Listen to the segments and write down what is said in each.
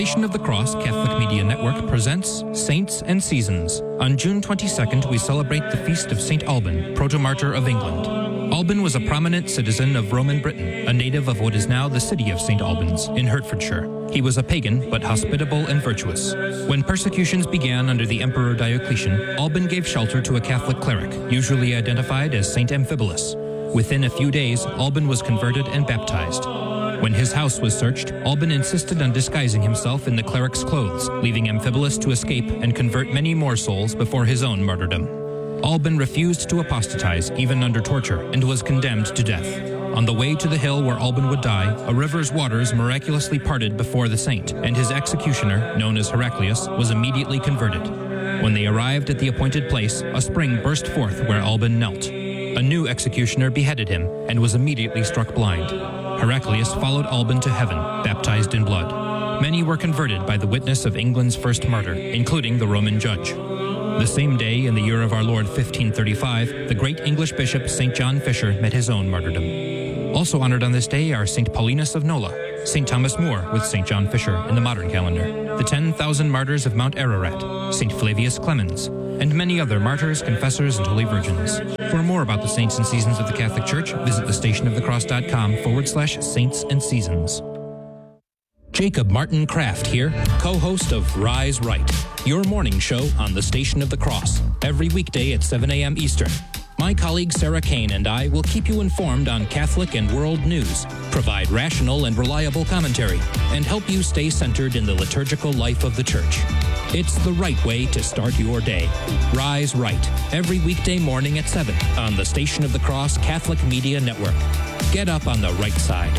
Station of the Cross Catholic Media Network presents Saints and Seasons. On June 22nd, we celebrate the feast of St. Alban, protomartyr of England. Alban was a prominent citizen of Roman Britain, a native of what is now the city of St. Albans in Hertfordshire. He was a pagan, but hospitable and virtuous. When persecutions began under the Emperor Diocletian, Alban gave shelter to a Catholic cleric, usually identified as St. Amphibolus. Within a few days, Alban was converted and baptized. When his house was searched, Alban insisted on disguising himself in the cleric's clothes, leaving Amphibolus to escape and convert many more souls before his own martyrdom. Alban refused to apostatize, even under torture, and was condemned to death. On the way to the hill where Alban would die, a river's waters miraculously parted before the saint, and his executioner, known as Heraclius, was immediately converted. When they arrived at the appointed place, a spring burst forth where Alban knelt. A new executioner beheaded him and was immediately struck blind. Heraclius followed Alban to heaven, baptized in blood. Many were converted by the witness of England's first martyr, including the Roman judge. The same day, in the year of our Lord 1535, the great English bishop St. John Fisher met his own martyrdom. Also honored on this day are St. Paulinus of Nola, St. Thomas More with St. John Fisher in the modern calendar, the 10,000 martyrs of Mount Ararat, St. Flavius Clemens, and many other martyrs, confessors, and holy virgins. For more about the saints and seasons of the Catholic Church, visit thestationofthecross.com/saints and seasons. Jacob Martin Kraft here, co-host of Rise Right, your morning show on the Station of the Cross, every weekday at 7 a.m. Eastern. My colleague Sarah Kane and I will keep you informed on Catholic and world news, provide rational and reliable commentary, and help you stay centered in the liturgical life of the Church. It's the right way to start your day. Rise Right, every weekday morning at 7 on the Station of the Cross Catholic Media Network. Get up on the right side.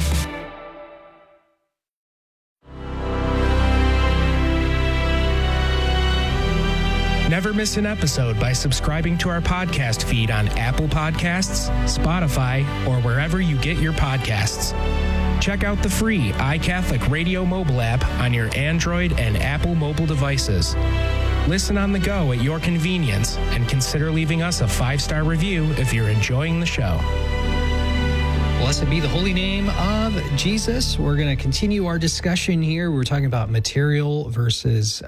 Never miss an episode by subscribing to our podcast feed on Apple Podcasts, Spotify, or wherever you get your podcasts. Check out the free iCatholic Radio mobile app on your Android and Apple mobile devices. Listen on the go at your convenience and consider leaving us a 5-star review if you're enjoying the show. Blessed be the holy name of Jesus. We're going to continue our discussion here. We're talking about material versus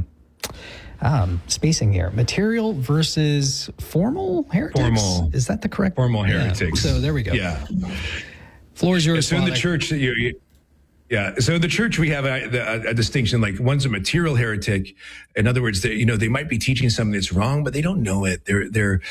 spacing here. Material versus formal heretics. Formal. Is that the correct? Formal heretics. So there we go. Yeah. Floor is yours. So in the church, so in the church we have a distinction. Like one's a material heretic. In other words, they might be teaching something that's wrong, but they don't know it. They're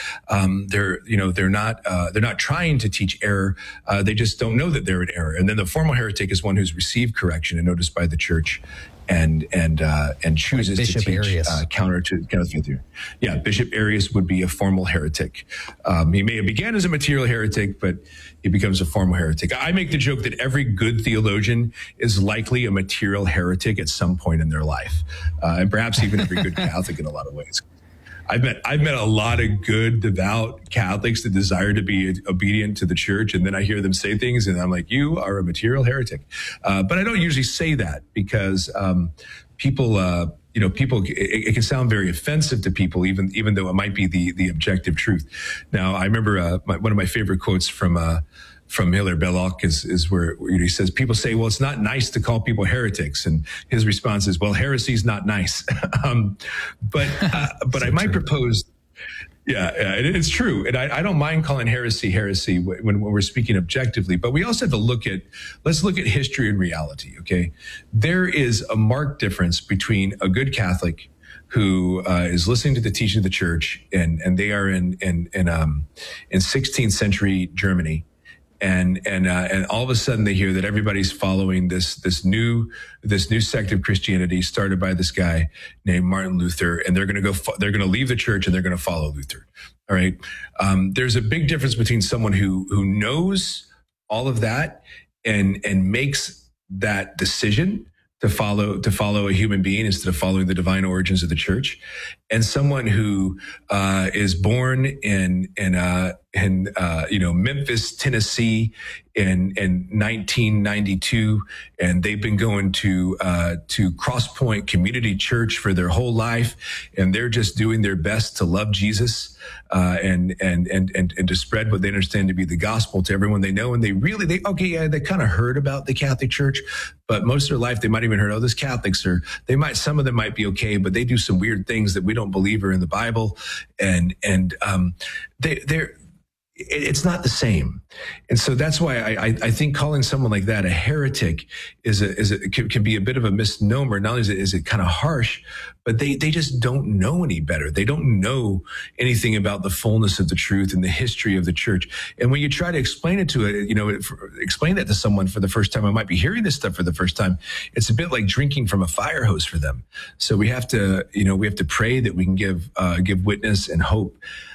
not trying to teach error. They just don't know that they're in error. And then the formal heretic is one who's received correction and noticed by the church, and chooses like Bishop to teach Arius. counter to theory. Yeah, Bishop Arius would be a formal heretic. He may have began as a material heretic, but he becomes a formal heretic. I make the joke that every good theologian is likely a material heretic at some point in their life, and perhaps even every good Catholic in a lot of ways. I've met a lot of good, devout Catholics that desire to be obedient to the church, and then I hear them say things, and I'm like, "You are a material heretic." But I don't usually say that because people, it can sound very offensive to people, even though it might be the objective truth. Now, I remember one of my favorite quotes from Hilaire Belloc is where he says, people say, well, it's not nice to call people heretics. And his response is, well, heresy is not nice. But I might propose, it's true. And I don't mind calling heresy when we're speaking objectively, but we also have to let's look at history and reality. Okay. There is a marked difference between a good Catholic who is listening to the teaching of the church, and they are in 16th century Germany. And all of a sudden they hear that everybody's following this new sect of Christianity started by this guy named Martin Luther, and they're going to leave the church and they're going to follow Luther. All right. There's a big difference between someone who knows all of that and makes that decision to follow a human being instead of following the divine origins of the church, and someone who is born in Memphis, Tennessee in 1992, and they've been going to Cross Point Community Church for their whole life, and they're just doing their best to love Jesus and to spread what they understand to be the gospel to everyone they know. And they kind of heard about the Catholic Church, but most of their life they might even heard, those Catholics some of them might be okay, but they do some weird things that we don't believe are in the Bible, and it's not the same. And so that's why I think calling someone like that a heretic can be a bit of a misnomer. Not only is it kind of harsh, but they just don't know any better. They don't know anything about the fullness of the truth and the history of the church. And when you try to explain it to explain that to someone for the first time, I might be hearing this stuff for the first time. It's a bit like drinking from a fire hose for them. So we have to pray that we can give witness and hope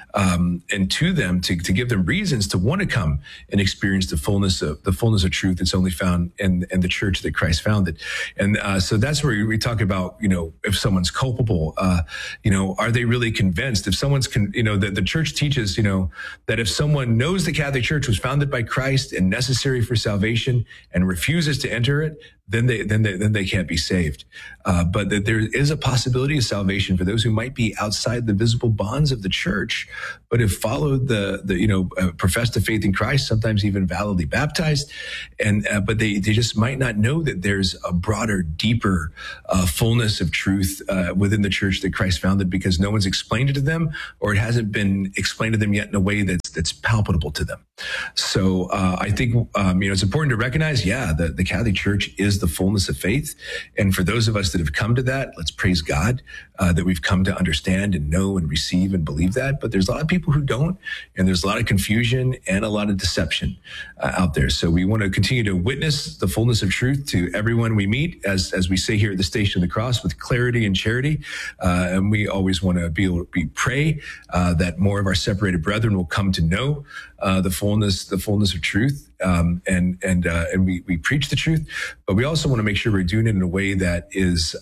and to them to give them reasons to want to come and experience the fullness of truth that's only found in the church that Christ founded. And so that's where we talk about, if someone's culpable, are they really convinced? If someone's, the church teaches, that if someone knows the Catholic Church was founded by Christ and necessary for salvation and refuses to enter it, then they can't be saved. But that there is a possibility of salvation for those who might be outside the visible bonds of the church, but have followed professed the faith in Christ, sometimes even validly baptized, but they just might not know that there's a broader, deeper fullness of truth within the church that Christ founded, because no one's explained it to them, or it hasn't been explained to them yet in a way that's palpable to them. So I think it's important to recognize, the Catholic Church is the fullness of faith, and for those of us that have come to that, let's praise God that we've come to understand and know and receive and believe that. But there's a lot of people who don't, and there's a lot of confusion and a lot of deception out there. So we want to continue to witness the fullness of truth to everyone we meet, as we say here at the Station of the Cross, with clarity and charity. And we always want to pray that more of our separated brethren will come to know the fullness of truth, and we preach the truth, but we also want to make sure we're doing it in a way that is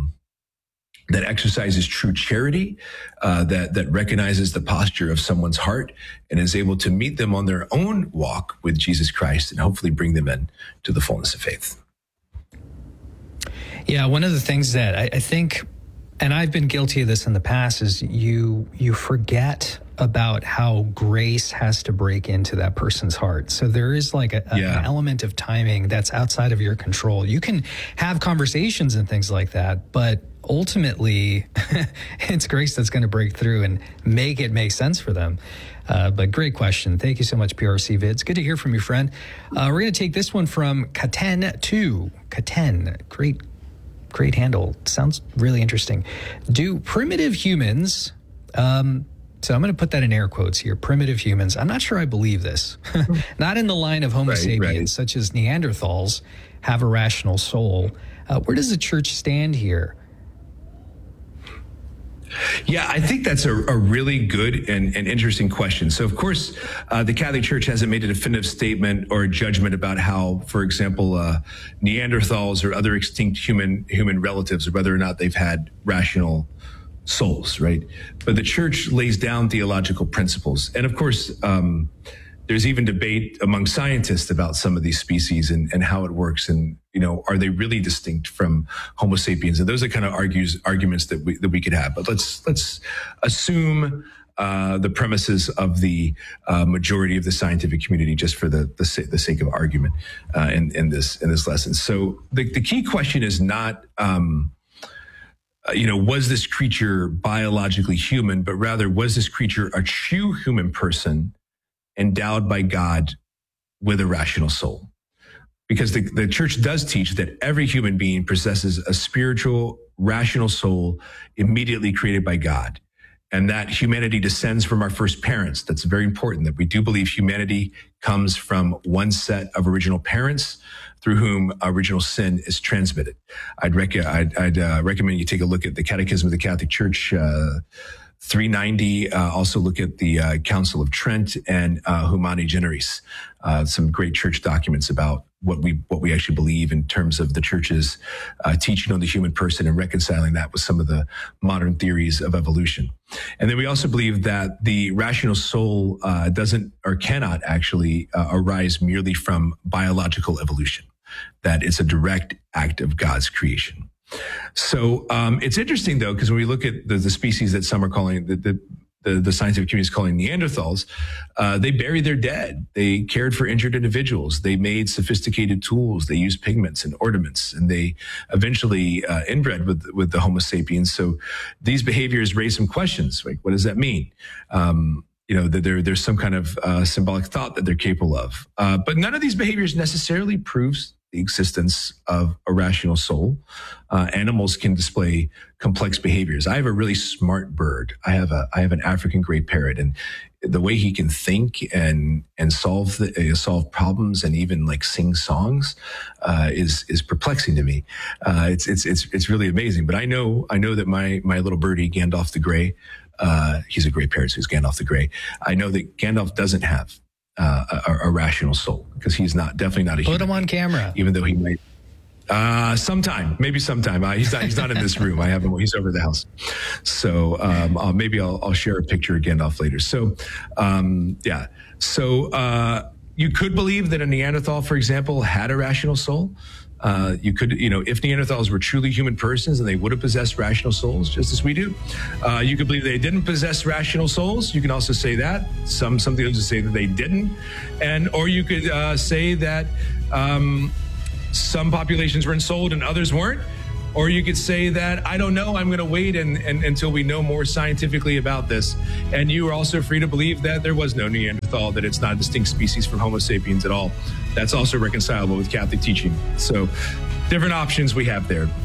that exercises true charity, that recognizes the posture of someone's heart and is able to meet them on their own walk with Jesus Christ and hopefully bring them in to the fullness of faith. Yeah, one of the things that I think, and I've been guilty of this in the past, is you forget about how grace has to break into that person's heart. So there is like an element of timing that's outside of your control. You can have conversations and things like that, but ultimately it's grace that's going to break through and make it make sense for them. But great question. Thank you so much, PRC Vids. Good to hear from you, friend. We're going to take this one from Katen2. Katen, great handle. Sounds really interesting. Do primitive humans, so I'm going to put that in air quotes here, primitive humans, I'm not sure I believe this, not in the line of Homo sapiens, such as Neanderthals, have a rational soul. Where does the church stand here? Yeah, I think that's a really good and interesting question. So, of course, the Catholic Church hasn't made a definitive statement or a judgment about how, for example, Neanderthals or other extinct human relatives, or whether or not they've had rational souls, right? But the church lays down theological principles. And of course, there's even debate among scientists about some of these species and how it works. And, are they really distinct from Homo sapiens? And those are kind of arguments that we could have. But let's assume the premises of the majority of the scientific community, just for the sake of argument in this lesson. So the key question is not, was this creature biologically human, but rather, was this creature a true human person endowed by God with a rational soul? Because the church does teach that every human being possesses a spiritual, rational soul immediately created by God, and that humanity descends from our first parents. That's very important, that we do believe humanity comes from one set of original parents through whom original sin is transmitted. I'd recommend you take a look at the Catechism of the Catholic Church, 390. Also look at the Council of Trent and Humani Generis, some great church documents about what we actually believe in terms of the church's teaching on the human person and reconciling that with some of the modern theories of evolution. And then we also believe that the rational soul doesn't or cannot actually arise merely from biological evolution, that it's a direct act of God's creation. So it's interesting, though, because when we look at the species that some are calling the scientific community is calling Neanderthals, they buried their dead. They cared for injured individuals. They made sophisticated tools. They used pigments and ornaments, and they eventually inbred with the Homo sapiens. So these behaviors raise some questions. Like, what does that mean? That there's some kind of symbolic thought that they're capable of. But none of these behaviors necessarily proves the existence of a rational soul. Animals can display complex behaviors. I have a really smart bird. I have an African gray parrot, and the way he can think and solve problems and even like sing songs is perplexing to me. It's really amazing. But I know that my little birdie Gandalf the Grey, he's a gray parrot, so he's Gandalf the Grey. I know that Gandalf doesn't have a rational soul, because he's definitely not a human. Put him on camera. Even though he might, maybe sometime. He's not in this room. I have him. He's over the house. So maybe I'll share a picture of Gandalf later. So yeah. So you could believe that a Neanderthal, for example, had a rational soul. You could, if Neanderthals were truly human persons, and they would have possessed rational souls just as we do. You could believe they didn't possess rational souls. You can also say that. Some theologians say that they didn't. Or you could say that some populations were ensouled and others weren't. Or you could say that, I don't know, I'm going to wait until we know more scientifically about this. And you are also free to believe that there was no Neanderthal, that it's not a distinct species from Homo sapiens at all. That's also reconcilable with Catholic teaching. So different options we have there.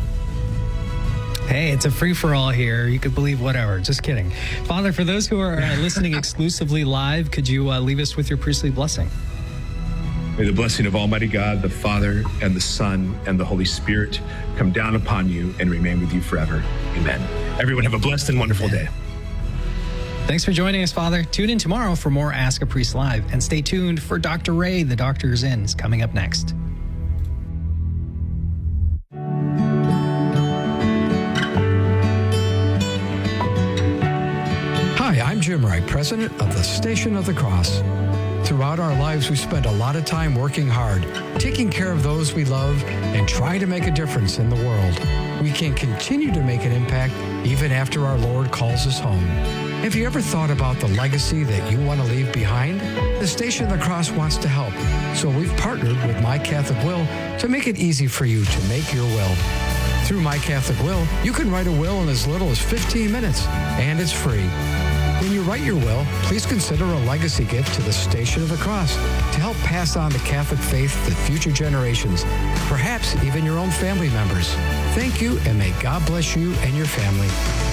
Hey, it's a free-for-all here. You could believe whatever. Just kidding. Father, for those who are listening exclusively live, could you leave us with your priestly blessing? May the blessing of Almighty God, the Father, and the Son, and the Holy Spirit come down upon you and remain with you forever. Amen. Everyone have a blessed and wonderful day. Thanks for joining us, Father. Tune in tomorrow for more Ask a Priest Live, and stay tuned for Dr. Ray, The Doctor Is In, is coming up next. Hi, I'm Jim Wright, president of the Station of the Cross. Throughout our lives, we spend a lot of time working hard, taking care of those we love, and trying to make a difference in the world. We can continue to make an impact even after our Lord calls us home. Have you ever thought about the legacy that you want to leave behind? The Station of the Cross wants to help, so we've partnered with My Catholic Will to make it easy for you to make your will. Through My Catholic Will, you can write a will in as little as 15 minutes, and it's free. When you write your will, please consider a legacy gift to the Station of the Cross to help pass on the Catholic faith to future generations, perhaps even your own family members. Thank you, and may God bless you and your family.